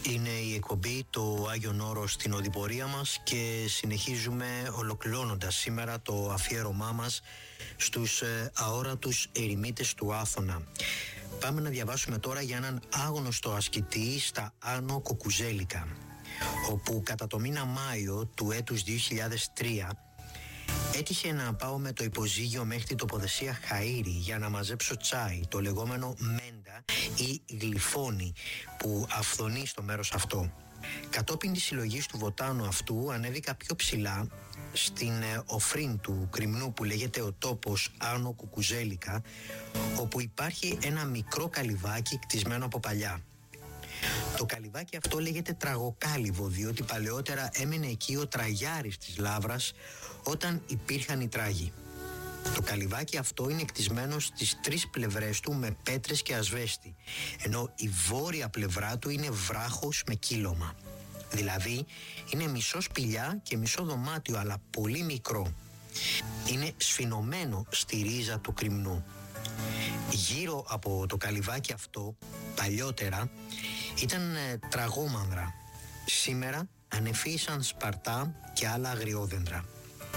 Είναι η εκπομπή το Άγιον Όρος στην οδηπορία μας και συνεχίζουμε ολοκληρώνοντας σήμερα το αφιέρωμά μας στους αόρατους ερημίτες του Άθωνα. Πάμε να διαβάσουμε τώρα για έναν άγνωστο ασκητή στα Άνω Κουκουζέλικα, όπου κατά το μήνα Μάιο του έτους 2003 έτυχε να πάω με το υποζύγιο μέχρι την τοποθεσία Χαΐρη για να μαζέψω τσάι, το λεγόμενο μέντα ή γλυφόνι που αυθονεί στο μέρος αυτό. Κατόπιν της συλλογής του βοτάνου αυτού ανέβηκα πιο ψηλά στην οφρήν του Κρημνού που λέγεται ο τόπος Άνω Κουκουζέλικα, όπου υπάρχει ένα μικρό καλυβάκι κτισμένο από παλιά. Το καλυβάκι αυτό λέγεται Τραγοκάλυβο, διότι παλαιότερα έμενε εκεί ο τραγιάρης της Λαύρας όταν υπήρχαν οι τράγοι. Το καλυβάκι αυτό είναι κτισμένο στις τρεις πλευρές του με πέτρες και ασβέστη, ενώ η βόρεια πλευρά του είναι βράχος με κύλωμα. Δηλαδή είναι μισό σπηλιά και μισό δωμάτιο, αλλά πολύ μικρό. Είναι σφινωμένο στη ρίζα του Κρημνού. Γύρω από το καλυβάκι αυτό παλιότερα ήταν τραγόμανδρα. Σήμερα ανεφύσαν σπαρτά και άλλα αγριόδεντρα.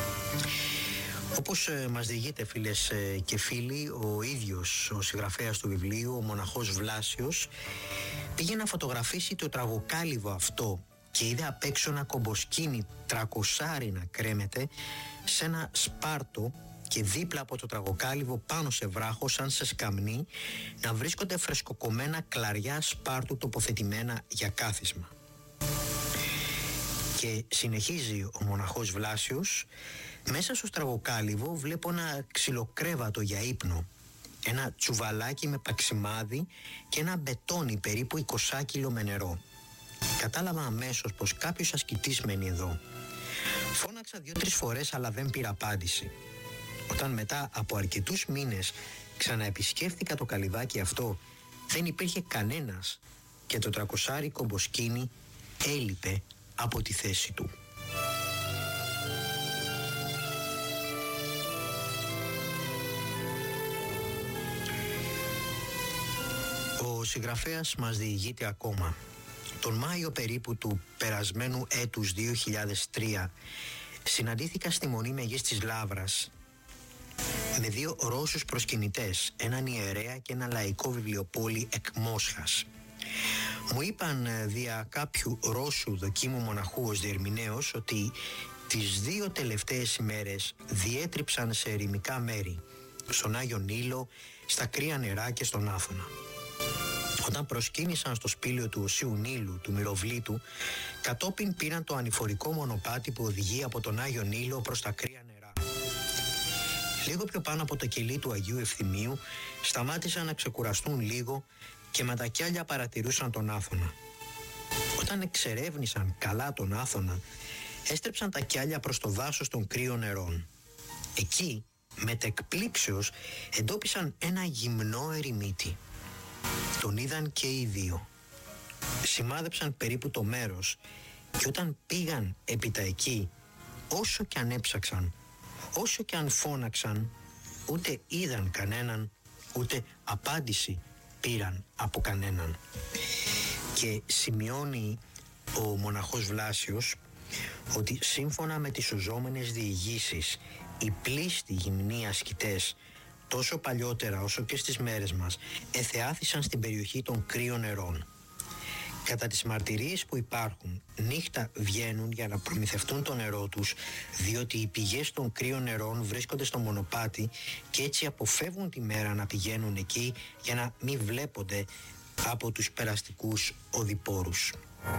Όπως μας διηγείται, φίλες και φίλοι, ο ίδιος ο συγγραφέας του βιβλίου, ο μοναχός Βλάσιος, πήγε να φωτογραφίσει το τραγοκάλυβο αυτό και είδε απ' έξω ένα κομποσκίνι 300 να κρέμεται σε ένα σπάρτο και δίπλα από το τραγοκάλυβο πάνω σε βράχο σαν σε σκαμνί να βρίσκονται φρεσκοκομμένα κλαριά σπάρτου τοποθετημένα για κάθισμα. Και συνεχίζει ο μοναχός Βλάσιος, μέσα στο στραγοκάλυβο βλέπω ένα ξυλοκρέβατο για ύπνο, ένα τσουβαλάκι με παξιμάδι και ένα μπετόνι περίπου 20 κιλο με νερό. Κατάλαβα αμέσως πως κάποιος ασκητής μένει εδώ. Φώναξα 2-3 φορές αλλά δεν πήρα απάντηση. Όταν μετά από αρκετούς μήνες ξαναεπισκέφθηκα το καλυβάκι αυτό, δεν υπήρχε κανένας και το 300 κομποσκίνι έλειπε από τη θέση του. Ο συγγραφέας μας διηγείται ακόμα. Τον Μάιο περίπου του περασμένου έτους 2003 συναντήθηκα στη Μονή Μεγής της Λαύρας με 2 Ρώσους προσκυνητές, έναν ιερέα και ένα λαϊκό βιβλιοπόλη εκ Μόσχας. Μου είπαν δια κάποιου Ρώσου δοκίμου μοναχού ως διερμηνέως ότι τις 2 τελευταίες ημέρες διέτριψαν σε ερημικά μέρη, στον Άγιο Νείλο, στα κρύα νερά και στον Άθωνα. Όταν προσκύνησαν στο σπήλαιο του Οσίου Νείλου, του Μυροβλήτου, κατόπιν πήραν το ανηφορικό μονοπάτι που οδηγεί από τον Άγιο Νείλο προς τα κρύα νερά. Λίγο πιο πάνω από το κελί του Αγίου Ευθυμίου σταμάτησαν να ξεκουραστούν λίγο και με τα κιάλια παρατηρούσαν τον Άθωνα. Όταν εξερεύνησαν καλά τον Άθωνα, έστρεψαν τα κιάλια προς το δάσος των κρύων νερών. Εκεί, μετεκπλήξεως, εντόπισαν ένα γυμνό ερημίτη. Τον είδαν και οι 2. Σημάδεψαν περίπου το μέρος και όταν πήγαν έπειτα εκεί, όσο κι αν έψαξαν, όσο κι αν φώναξαν, ούτε είδαν κανέναν, ούτε απάντηση πήραν από κανέναν. Και σημειώνει ο μοναχός Βλάσιος ότι σύμφωνα με τις σωζόμενες διηγήσεις, οι πλήστοι γυμνοί ασκητές τόσο παλιότερα όσο και στις μέρες μας εθεάθησαν στην περιοχή των κρύων νερών. Κατά τις μαρτυρίες που υπάρχουν, νύχτα βγαίνουν για να προμηθευτούν το νερό τους, διότι οι πηγές των κρύων νερών βρίσκονται στο μονοπάτι και έτσι αποφεύγουν τη μέρα να πηγαίνουν εκεί για να μην βλέπονται από τους περαστικούς οδηπόρους.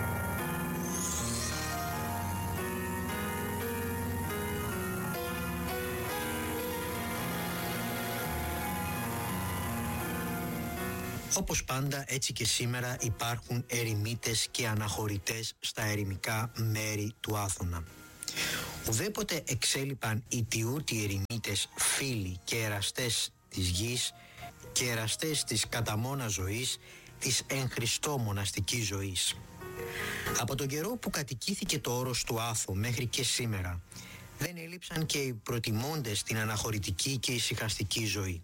Όπως πάντα, έτσι και σήμερα υπάρχουν ερημίτες και αναχωρητές στα ερημικά μέρη του Άθωνα. Ουδέποτε εξέλιπαν οι τιούτοι ερημίτες φίλοι και εραστές της γης και εραστές της καταμόνα ζωής, της εν Χριστώ μοναστικής ζωής. Από τον καιρό που κατοικήθηκε το όρος του Άθω μέχρι και σήμερα, δεν έλειψαν και οι προτιμώντες την αναχωρητική και ησυχαστική ζωή.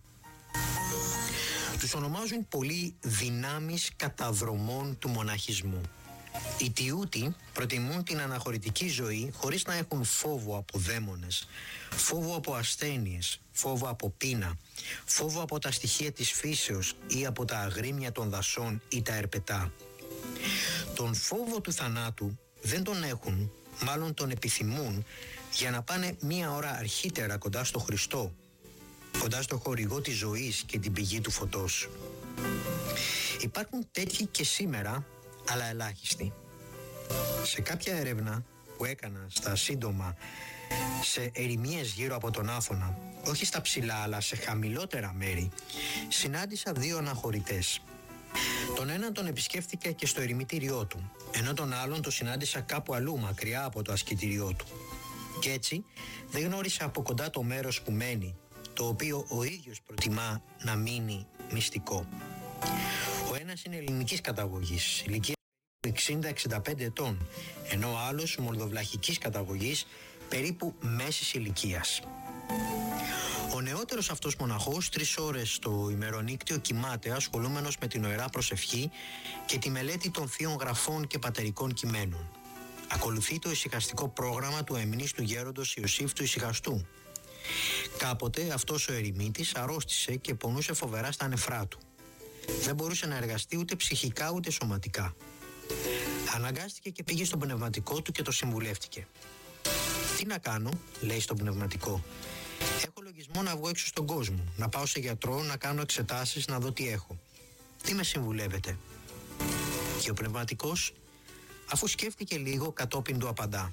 Τους ονομάζουν πολλοί δυνάμεις καταδρομών του μοναχισμού. Οι τιούτοι προτιμούν την αναχωρητική ζωή χωρίς να έχουν φόβο από δαίμονες, φόβο από ασθένειες, φόβο από πείνα, φόβο από τα στοιχεία της φύσεως ή από τα αγρίμια των δασών ή τα ερπετά. Τον φόβο του θανάτου δεν τον έχουν, μάλλον τον επιθυμούν για να πάνε μία ώρα αρχίτερα κοντά στο Χριστό, κοντά στο χορηγό της ζωής και την πηγή του φωτός. Υπάρχουν τέτοιοι και σήμερα, αλλά ελάχιστοι. Σε κάποια έρευνα που έκανα στα σύντομα σε ερημίες γύρω από τον Άθωνα, όχι στα ψηλά αλλά σε χαμηλότερα μέρη, συνάντησα 2 αναχωρητές. Τον έναν τον επισκέφτηκα και στο ερημητήριό του, ενώ τον άλλον το συνάντησα κάπου αλλού μακριά από το ασκητήριό του. Και έτσι δεν γνώρισα από κοντά το μέρος που μένει, το οποίο ο ίδιος προτιμά να μείνει μυστικό. Ο ένας είναι ελληνικής καταγωγής, ηλικία 60-65 ετών, ενώ ο άλλος μολδοβλαχικής καταγωγής, περίπου μέσης ηλικίας. Ο νεότερος αυτός μοναχός 3 ώρες το ημερονύκτιο κοιμάται ασχολούμενος με την ωερά προσευχή και τη μελέτη των θείων γραφών και πατερικών κειμένων. Ακολουθεί το ησυχαστικό πρόγραμμα του εμνίστου γέροντος Ιωσήφ του Ησυχαστού. Κάποτε αυτός ο ερημίτης αρρώστησε και πονούσε φοβερά στα νεφρά του. Δεν μπορούσε να εργαστεί ούτε ψυχικά ούτε σωματικά. Αναγκάστηκε και πήγε στον πνευματικό του και το συμβουλεύτηκε. «Τι να κάνω», λέει στον πνευματικό. «Έχω λογισμό να βγω έξω στον κόσμο, να πάω σε γιατρό, να κάνω εξετάσεις, να δω τι έχω. Τι με συμβουλεύετε?» Και ο πνευματικός, αφού σκέφτηκε λίγο, κατόπιν του απαντά: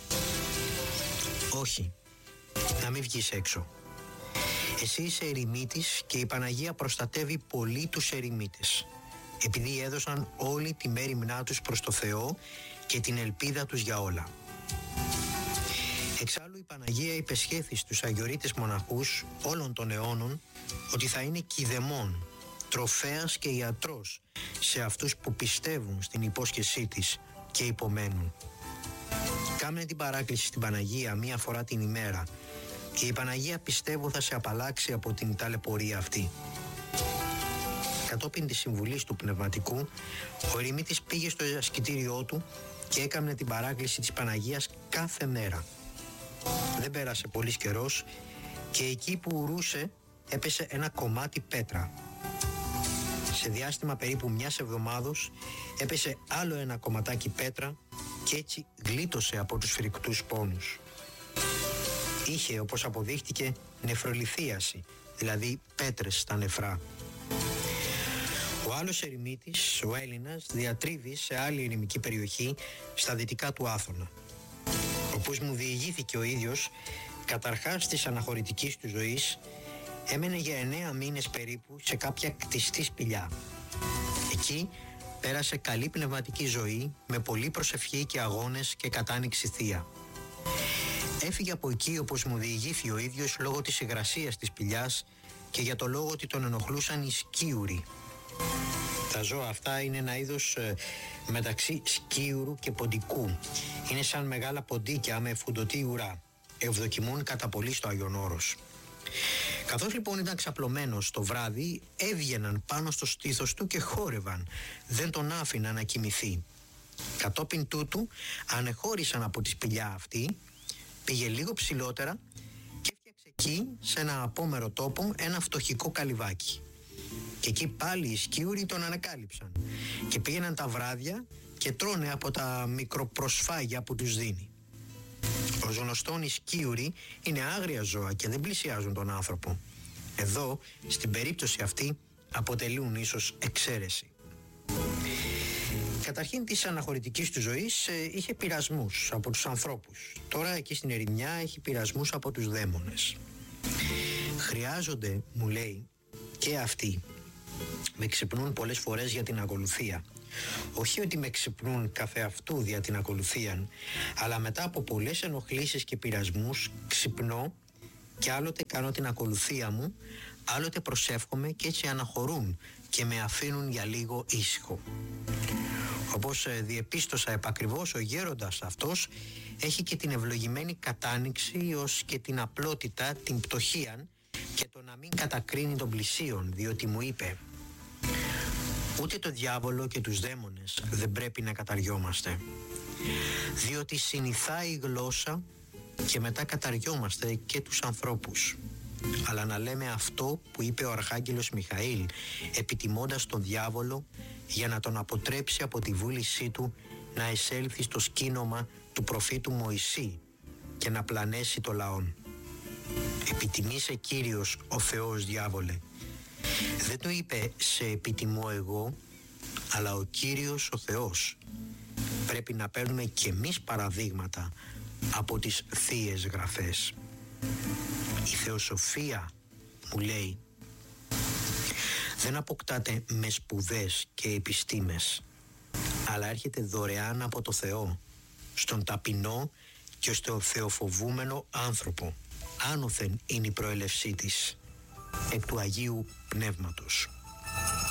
«Όχι, να μην βγεις έξω. Εσύ είσαι ερημίτης και η Παναγία προστατεύει πολύ τους ερημίτες, επειδή έδωσαν όλη τη μέριμνά τους προς το Θεό και την ελπίδα τους για όλα. Εξάλλου η Παναγία υπεσχέθη στους αγιορείτες μοναχούς όλων των αιώνων ότι θα είναι κηδεμόν, τροφέας και ιατρός σε αυτούς που πιστεύουν στην υπόσχεσή της και υπομένουν. Κάμνε την παράκληση στην Παναγία 1 φορά την ημέρα και η Παναγία πιστεύω θα σε απαλλάξει από την ταλαιπωρία αυτή». Κατόπιν της συμβουλής του πνευματικού, ο ερημίτης πήγε στο ασκητήριό του και έκαμνε την παράκληση της Παναγίας κάθε μέρα. Δεν πέρασε πολύς καιρός και εκεί που ουρούσε έπεσε ένα κομμάτι πέτρα. Σε διάστημα περίπου 1 εβδομάδος έπεσε άλλο ένα κομματάκι πέτρα και έτσι γλίτωσε από τους φρικτούς πόνους. Είχε, όπως αποδείχτηκε, νεφρολιθίαση, δηλαδή πέτρες στα νεφρά. Ο άλλος ερημίτης, ο Έλληνας, διατρίβει σε άλλη ερημική περιοχή στα δυτικά του Άθωνα. Όπως μου διηγήθηκε ο ίδιος, καταρχάς της αναχωρητικής του ζωής, έμενε για 9 μήνες περίπου σε κάποια κτιστή σπηλιά. Εκεί πέρασε καλή πνευματική ζωή, με πολλή προσευχή και αγώνες και κατάνοιξη θεία. Έφυγε από εκεί, όπως μου διηγήθη ο ίδιος, λόγω της υγρασίας της σπηλιάς και για το λόγο ότι τον ενοχλούσαν οι σκίουροι. Τα ζώα αυτά είναι ένα είδος μεταξύ σκίουρου και ποντικού. Είναι σαν μεγάλα ποντίκια με φουντωτή ουρά. Ευδοκιμούν κατά πολύ στο Άγιον Όρος. Καθώς λοιπόν ήταν ξαπλωμένος το βράδυ, έβγαιναν πάνω στο στήθος του και χόρευαν. Δεν τον άφηναν να κοιμηθεί. Κατόπιν τούτου ανεχώρησαν από τη σπηλιά αυτή, πήγε λίγο ψηλότερα και έφτιαξε εκεί, σε ένα απόμερο τόπο, ένα φτωχικό καλυβάκι. Και εκεί πάλι οι σκίουροι τον ανακάλυψαν και πήγαιναν τα βράδια και τρώνε από τα μικροπροσφάγια που τους δίνει. Ως γνωστόν οι σκίουροι είναι άγρια ζώα και δεν πλησιάζουν τον άνθρωπο. Εδώ, στην περίπτωση αυτή, αποτελούν ίσως εξαίρεση. Καταρχήν της αναχωρητικής του ζωής είχε πειρασμούς από τους ανθρώπους. Τώρα εκεί στην ερημιά έχει πειρασμούς από τους δαίμονες. Χρειάζονται, μου λέει, και αυτοί. Με ξυπνούν πολλές φορές για την ακολουθία. Όχι ότι με ξυπνούν καθεαυτού δια την ακολουθία, αλλά μετά από πολλές ενοχλήσεις και πειρασμούς ξυπνώ και άλλοτε κάνω την ακολουθία μου, άλλοτε προσεύχομαι και έτσι αναχωρούν και με αφήνουν για λίγο ήσυχο. Όπως διεπίστωσα επακριβώς, ο γέροντας αυτός έχει και την ευλογημένη κατάνοιξη ως και την απλότητα, την πτωχίαν και το να μην κατακρίνει τον πλησίον, διότι μου είπε: Ούτε το διάβολο και τους δαίμονες δεν πρέπει να καταριόμαστε, διότι συνηθάει η γλώσσα και μετά καταριόμαστε και τους ανθρώπους. Αλλά να λέμε αυτό που είπε ο Αρχάγγελος Μιχαήλ, επιτιμώντας τον διάβολο για να τον αποτρέψει από τη βούλησή του να εισέλθει στο σκήνομα του προφήτου Μωυσή και να πλανέσει το λαόν. Επιτιμήσε Κύριος ο Θεός, διάβολε. Δεν το είπε σε επιτιμώ εγώ, αλλά ο Κύριος ο Θεός. Πρέπει να παίρνουμε κι εμείς παραδείγματα από τις Θείες Γραφές. Η θεοσοφία, μου λέει, δεν αποκτάται με σπουδές και επιστήμες, αλλά έρχεται δωρεάν από το Θεό, στον ταπεινό και στο θεοφοβούμενο άνθρωπο. Άνωθεν είναι η προέλευσή της, εκ του Αγίου Πνεύματος.